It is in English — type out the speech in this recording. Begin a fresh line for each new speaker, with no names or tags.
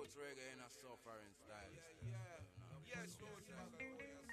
roots reggae in a suffering style.
Yeah, yeah. Yes, Lord.